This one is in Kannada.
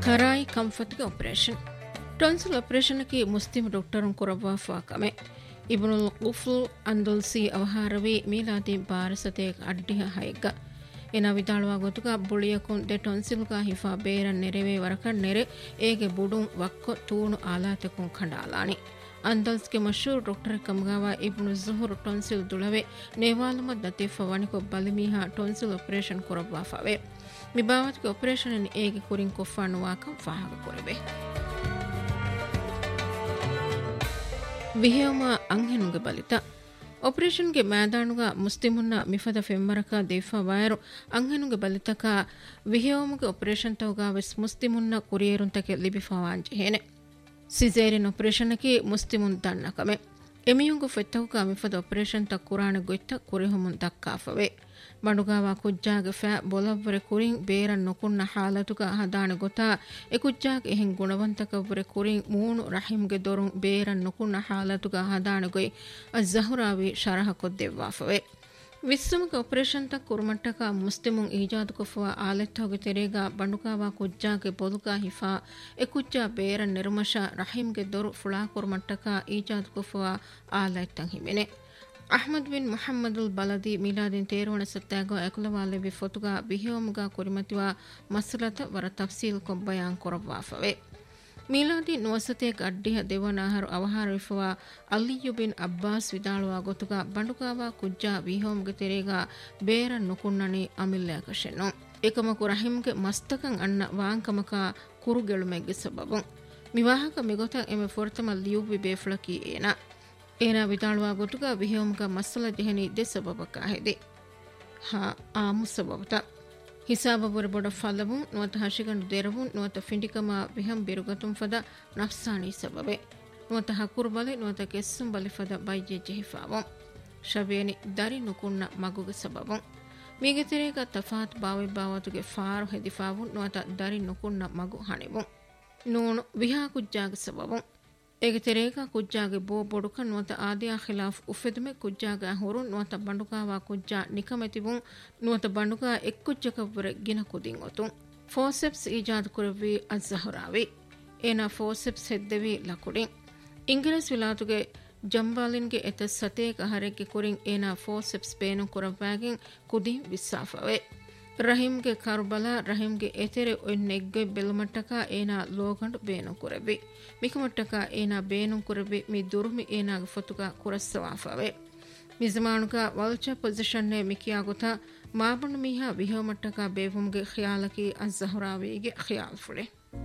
ಕರಾಯಿ ಕಂಫರ್ಟ್ಗೆ ಆಪರೇಷನ್ ಟಾನ್ಸಿಲ್ ಆಪರೇಷನ್ಗೆ ಮುಸ್ಲಿಂ ಡಾಕ್ಟರನ್ ಕೊರವಾಫಾ ಕಮೆ ಇಬ್ನುಲ್ ಉಫುಲ್ ಅಂದುಲ್ಸಿ ಅವಹಾರವಿ ಮೀಲಾದಿ ಬಾರಸತೆ ಅಡ್ಡಿಹ ಹೈಗ ಎನ ವಿದಾಳುವ ಗೊತುಗ ಬುಳಿಯಕುನ್ ದೆ ಟಾನ್ಸಿಲ್ಗ ಹಿಫಾ ಬೇರನ್ ನೆರೆವೆ ವರಕನ್ ನೆರೆ ಏಗೆ ಬುಡುಂ ವಕ್ಕೊ ತೂಣು ಆಲಾತಕುನ್ ಖಂಡಾಲಾಣಿ ಅಂದಲ್ಸ್ಗೆ ಮಶೂರ್ doctor ಕಮಗಾವ ಇಬ್ನು ಜುಹುರ್ tonsil ದುಳವೆ ನೇವಾಲಮ ದತಿಫ ವಣಿಕೊ ಬಲಿಮೀಹಾ tonsil operation ಕೊರವಾಫಾವೆ ಮಿಬಾವತ್ಗೆ operation ಏಗೆ ಕುರಿನ್ ಕೊಫ್ಫಾನುವಾಕಂ ಫಾಹಗ ಕೊರಿವೆ ವಿಹೇಮ ಅಂಹೆನುಗೆ ಬಲಿತ ಆಪರೇಷನ್ಗೆ ಮೈದಾನುಗ ಮುಸ್ಲಿಮುನ್ನ ಮಿಫದ ಫೆಮ್ಮರಕ ದೇಫಾ ವೈರು ಅಂಹೆನುಗೆ ಬಲಿತಕ ವಿಹೇಮುಗೆ ಆಪರೇಷನ್ ತವಗ ವೆಸ್ ಮುಸ್ಲಿಮುನ್ನ ಕುರಿಯರುಂತಕೆ ಲಿಬಿಫಾವಾಂಜಿ ಹೇನೆ ಸಿಜೇರಿಯನ್ ಆಪರೇಷನ್ಗೆ ಮುಸ್ಲಿಮುನ್ ದನ್ನಕಮೆ ಎಮಿಯುಂಗು ಫೆತ್ತವಗ ಮಿಫದ ಆಪರೇಷನ್ ತ ಕುರಾಣ ಗೊಯ್ತ ಕುರಿಹುಮುನ್ ದಕ್ಕಾಫವೆ ಬಂಡುಗಾವ ಕುಜ್ಜಾಗೆ ಫ್ಯಾ ಬೊಲವ್ವರೆ ಕುರಿಂ ಬೇರನ್ ನೊಕುನ್ನ ಹಾಲತುಗ ಹದಾಣ ಗೊತ್ತಾ ಎ ಕುಜ್ಜಾಗೆ ಎಹೆಂ ಗುಣವಂತಕವ್ವರೆ ಕುರಿಂ ಮೂಣು ರಹಿಮ್ಗೆ ದೊರುಂ ಬೇರನ್ ನೊಕುನ್ನ ಹಾಲತುಗ ಹದಾಣ ಗೊಯ್ ಅಜ್ಜಹುರಾವಿ ಶರಹ ಕೊದ್ದೆವ್ವಾಫವೆ ವಿಸ್ಸಮುಗ ಆಪರೇಷನ್ ತ ಕುರುಮಟ್ಟಕ ಮುಸ್ಲಿಮುನ್ ಈಜಾದು ಕೊಫುವ ಆಲೆತ್ತೋಗೆ ತೆರೆಗ ಬಂಡುಗಾವ ಕುಜ್ಜಾಗೆ ಬೊಲುಗ ಹಿಫಾ ಎ ಕುಜ್ಜಾ ಬೇರನ್ ನಿರ್ಮಶ ರಹಿಮ್ಗೆ ದೊರು ಫುಳಾ ಕುರುಮಟ್ಟಕ ಈಜಾದು ಕೊಫುವ ಆಲೆತ್ತಂ ಹಿಮೆನೆ ಅಹ್ಮದ್ ಬಿನ್ ಮುಹಮ್ಮದುಲ್ ಬಲದಿ ಮೀಲಾದಿನ್ ತೇರೋಣ ಸತ್ತಾಗೋ ಎಕುಲವಾಲೆ ವಿ ಫೊತುಗ ಬಿಹಿಯೋಮುಗ ಕುರಿಮತಿವ ಮಸಲತ ವರ ತಫ್ಸೀಲ್ ಕೊಬ್ಬಯಾನ್ ಕೊರವಾಫವೆ ಮೀಲಾದಿ ನುವಸತೆಗ ಅಡ್ಡಿಹ ದೇವನಾಹರು ಅವಹಾರ ವಿಫವ ಅಲ್ಲಿಯು ಬಿನ್ ಅಬ್ಬಾಸ್ ವಿದಾಳುವ ಗೊತುಗ ಬಂಡುಗಾವ ಕುಜ್ಜಾ ಬಿಹಿಯೋಮುಗೆ ತೆರೆಗ ಬೇರ ನುಕುನ್ನಣಿ ಅಮಿಲ್ಯಾಕಶೆನು ಏಕಮಕು ರಹಿಮ್ಗೆ ಮಸ್ತಕಂ ಅನ್ನ ವಾಂಕಮಕ ಕುರುಗೆಳುಮೆಗ್ಗೆ ಸಬಬು ಮಿವಾಹಕ ಮಿಗೊತ ಎಮೆ ಫೊರ್ತಮ ಲಿಯುವಿ ಬೇಫಳಕಿ ಏನ ಏನ ವಿದಾಳುವ ಗೊತುಗ ವಿಹೇಮುಗ ಮಸಲ ಜೆಹನಿ ದೆ ಸಬಬಕ ಹೆದೆ ಹಾ ಆಮು ಸಬಬತ ಹಿಸಾಬವರ ಬೊಡ ಫಲವು ನುವತ ಹಶಿಗಂಡು ದೇರವು ನುವತ ಫಿಂಡಿಕಮ ವಿಹಂ ಬಿರುಗತುಂ ಫದ ನಫ್ಸಾನಿ ಸಬಬೆ ನುವತ ಹಕುರು ಬಲೆ ನುವತ ಕೆಸ್ಸಂ ಬಲೆ ಫದ ಬೈಜೆ ಜೆಹಿಫಾವು ಶಬೇನಿ ದರಿ ನುಕುನ್ನ ಮಗುಗೆ ಸಬಬು ಮೀಗೆ ತೆರೆಗ ತಫಾತ್ ಬಾವಿ ಬಾವತುಗೆ ಫಾರು ಹೆದಿಫಾವು ನುವತ ದರಿ ನುಕುನ್ನ ಮಗು ಹಣಿವು ನೂನು ವಿಹಾ ಕುಜ್ಜಾಗ ಸಬಬು ಏಗೆ ತೆರೆಗ ಕುಜ್ಜಾಗೆ ಬೋ ಬೊಡುಕ ನುವತ ಆದಿಯಾ ಖಿಲಾಫ್ ಉಫೆದುಮೆ ಕುಜ್ಜಾಗ ಹೊರು ನುವತ ಬಂಡುಗಾವ ಕುಜ್ಜಾ ನಿಕಮೆತಿವುಂ ನುವತ ಬಂಡುಗಾ ಎಕ್ಕುಜ್ಜಕವ್ವರೆ ಗಿನ ಕುದಿಂ ಒತು ಫೋಸೆಪ್ಸ್ ಈಜಾದ್ ಕುರವಿ ಅಜ್ಜಹುರಾವಿ ಏನ ಫೋಸೆಪ್ಸ್ ಹೆದ್ದೆವಿ ಲಕುಡಿ ಇಂಗ್ಲಿಸ್ ವಿಲಾತುಗೆ ಜಂಬಾಲಿನ್ಗೆ ಎತ ಸತೇಕ ಹರೆಗೆ ಕುರಿಂ ಏನ ಫೋಸೆಪ್ಸ್ ಬೇನು ಕುರವಾಗಿಂ ಕುದಿಂ ವಿಸ್ಸಾಫವೆ ರಹಿಮ್ಗೆ ಕರ್ಬಲ ರಹಿಮ್ಗೆ ಎತೆರೆ ಒನ್ನೆಗ್ಗೆ ಬೆಲಮಟ್ಟಕ ಏನ ಲೋಗಂಡು ಬೇನು ಕುರವಿ ಮಿಕಮಟ್ಟಕ ಏನ ಬೇನು ಕುರವಿ ಮಿ ದುರ್ಮಿ ಏನಾಗ ಫೊತುಗ ಕುರಸ್ಸವಾಫವೆ ಮಿಜಮಾನುಗ ವಲ್ಚ ಪೊಸಿಷನ್ನೆ ಮಿಕಿಯಾಗುತ್ತ ಮಾಬಂಡು ಮೀಹ ವಿಹೋಮಟ್ಟಕ ಬೇವುಮ್ಗೆ ಖಿಯಾಲಕಿ ಅಜ್ಜಹುರಾವಿಗೆ ಖಿಯಾಲ್ ಫುಳೆ